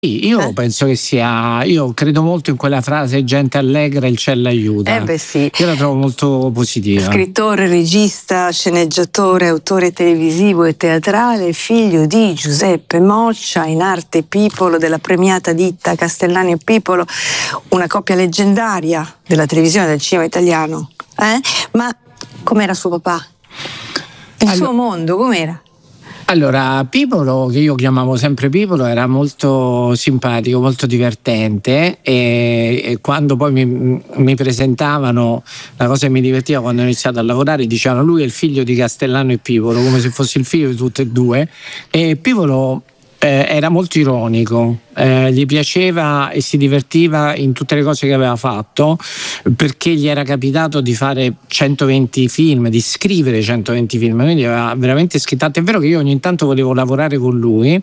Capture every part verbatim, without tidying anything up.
Sì, io Eh? penso che sia, io credo molto in quella frase gente allegra il cielo aiuta. Eh beh sì. Io la trovo molto positiva. Scrittore, regista, sceneggiatore, autore televisivo e teatrale, figlio di Giuseppe Moccia, in arte Pipolo della premiata ditta Castellani e Pipolo, una coppia leggendaria della televisione e del cinema italiano. Eh? Ma com'era suo papà? Il Allo- suo mondo com'era? Allora, Pipolo, che io chiamavo sempre Pipolo, era molto simpatico, molto divertente e, e quando poi mi, mi presentavano, la cosa che mi divertiva quando ho iniziato a lavorare, dicevano lui è il figlio di Castellano e Pipolo, come se fosse il figlio di tutte e due. E Pipolo eh, era molto ironico, eh, gli piaceva e si divertiva in tutte le cose che aveva fatto, perché gli era capitato di fare centoventi film, di scrivere centoventi film, quindi aveva veramente scritto. È vero che io ogni tanto volevo lavorare con lui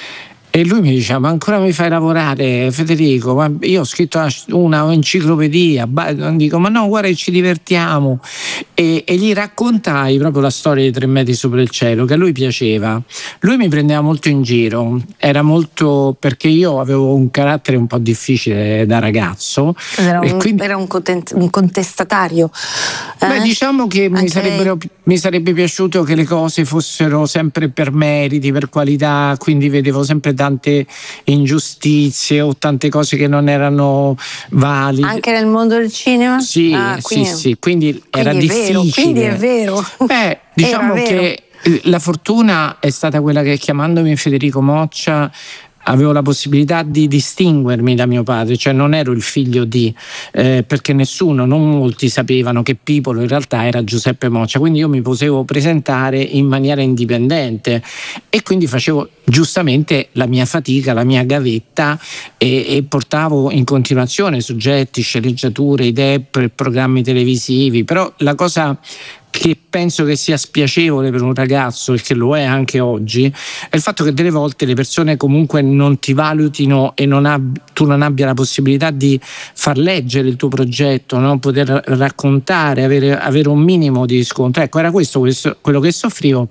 e lui mi diceva: ma ancora mi fai lavorare, Federico? Ma io ho scritto una, una enciclopedia. Dico: ma no, guarda che ci divertiamo. E, e gli raccontai proprio la storia dei Tre metri sopra il cielo, che a lui piaceva. Lui mi prendeva molto in giro, era molto, perché io avevo un carattere un po' difficile da ragazzo. Era un, e quindi, era un, content, un contestatario. Eh? Beh, diciamo che mi, Anche sarebbero, mi sarebbe piaciuto che le cose fossero sempre per meriti, per qualità, quindi vedevo sempre tante ingiustizie o tante cose che non erano valide. Anche nel mondo del cinema? Sì, Ah, quindi, sì, sì, quindi, quindi era è difficile. Vero, quindi è vero. Beh, diciamo Era che la fortuna è stata quella che, chiamandomi Federico Moccia, avevo la possibilità di distinguermi da mio padre, cioè non ero il figlio di, eh, perché nessuno, non molti sapevano che Pipolo in realtà era Giuseppe Moccia, quindi io mi potevo presentare in maniera indipendente e quindi facevo giustamente la mia fatica, la mia gavetta e, e portavo in continuazione soggetti, sceneggiature, idee per programmi televisivi, però la cosa che penso che sia spiacevole per un ragazzo, e che lo è anche oggi, è il fatto che delle volte le persone comunque non ti valutino e non ab- tu non abbia la possibilità di far leggere il tuo progetto, no? Poter raccontare, avere, avere un minimo di riscontro. Ecco, era questo, questo quello che soffrivo.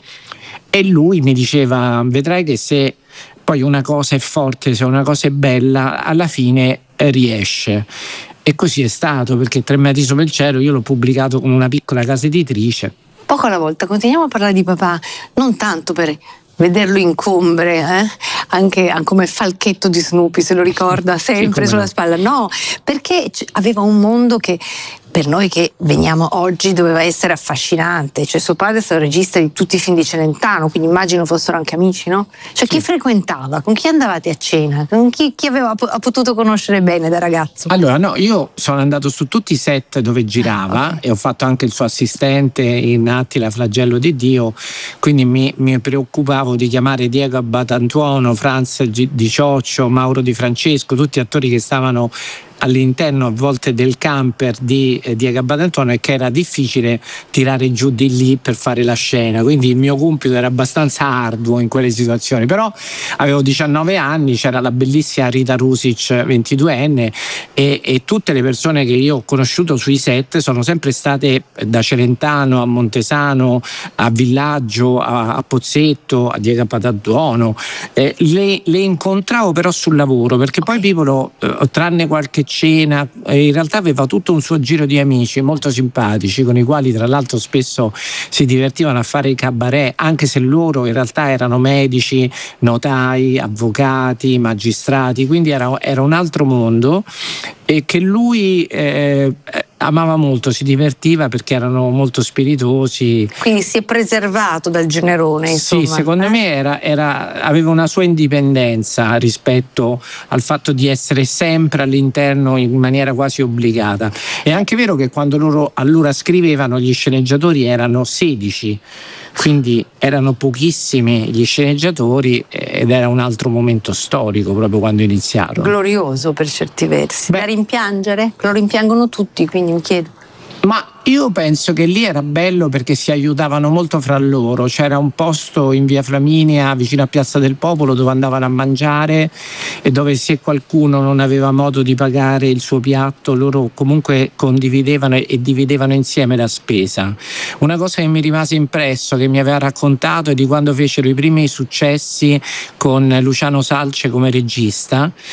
E lui mi diceva: vedrai che se poi una cosa è forte, se una cosa è bella, alla fine riesce. E così è stato, perché Tre metri sopra il cielo io l'ho pubblicato con una piccola casa editrice. Poco alla volta continuiamo a parlare di papà, non tanto per vederlo incombre, eh? anche come Falchetto di Snoopy, se lo ricorda sempre sì, sulla no. spalla, no, perché aveva un mondo che per noi che veniamo oggi doveva essere affascinante, cioè suo padre è stato regista di tutti i film di Celentano, quindi immagino fossero anche amici, no? Cioè chi sì. frequentava, con chi andavate a cena, con chi, chi aveva ha potuto conoscere bene da ragazzo? Allora no, io sono andato su tutti i set dove girava, okay. E ho fatto anche il suo assistente in Attila Flagello di Dio, quindi mi, mi preoccupavo di chiamare Diego Abbatantuono, Franz Di Cioccio, Mauro Di Francesco, tutti attori che stavano all'interno a volte del camper di eh, Diego Abbatantuono e che era difficile tirare giù di lì per fare la scena, quindi il mio compito era abbastanza arduo in quelle situazioni, però avevo diciannove anni, c'era la bellissima Rita Rusic ventiduenne e, e tutte le persone che io ho conosciuto sui set sono sempre state da Celentano a Montesano a Villaggio a, a Pozzetto a Diego Abbatantuono, eh, le, le incontravo però sul lavoro, perché poi Pipolo eh, tranne qualche cena, in realtà aveva tutto un suo giro di amici molto simpatici con i quali tra l'altro spesso si divertivano a fare i cabaret, anche se loro in realtà erano medici, notai, avvocati, magistrati, quindi era, era un altro mondo e che lui eh, amava molto, si divertiva perché erano molto spiritosi. Quindi si è preservato dal generone, insomma. Sì, secondo eh? me era, era, aveva una sua indipendenza rispetto al fatto di essere sempre all'interno in maniera quasi obbligata. È anche vero che quando loro allora scrivevano gli sceneggiatori erano sedici, quindi erano pochissimi gli sceneggiatori ed era un altro momento storico proprio quando iniziarono. Glorioso per certi versi. Beh, da rimpiangere? Lo rimpiangono tutti, quindi mi chiedo. Ma io penso che lì era bello perché si aiutavano molto fra loro. C'era un posto in via Flaminia vicino a Piazza del Popolo dove andavano a mangiare e dove, se qualcuno non aveva modo di pagare il suo piatto, loro comunque condividevano e dividevano insieme la spesa. Una cosa che mi rimase impresso, che mi aveva raccontato, è di quando fecero i primi successi con Luciano Salce come regista,